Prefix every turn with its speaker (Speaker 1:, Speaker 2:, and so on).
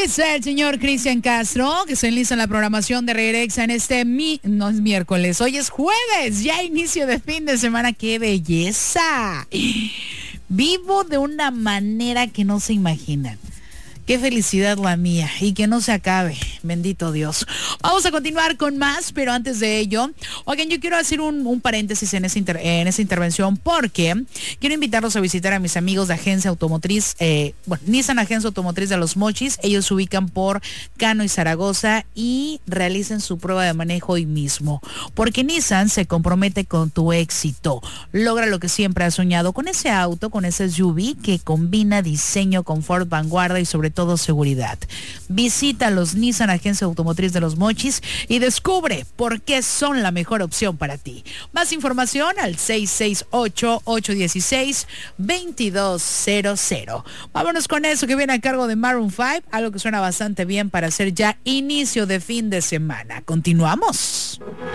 Speaker 1: Dice el señor Cristian Castro que se enlista en la programación de Regerexa en no es miércoles, hoy es jueves, ya inicio de fin de semana. ¡Qué belleza! Vivo de una manera que no se imaginan. Qué felicidad la mía y que no se acabe, bendito Dios. Vamos a continuar con más, pero antes de ello, oigan, yo quiero hacer un paréntesis en esa intervención porque quiero invitarlos a visitar a mis amigos de Agencia Automotriz, Nissan Agencia Automotriz de Los Mochis. Ellos se ubican por Cano y Zaragoza y realicen su prueba de manejo hoy mismo, porque Nissan se compromete con tu éxito. Logra lo que siempre has soñado con ese auto, con ese SUV que combina diseño, confort, vanguardia y sobre todo seguridad. Visita los Nissan Agencia Automotriz de Los Mochis y descubre por qué son la mejor opción para ti. Más información al 668-816-2200. Vámonos con eso que viene a cargo de Maroon 5, algo que suena bastante bien para hacer ya inicio de fin de semana. Continuamos.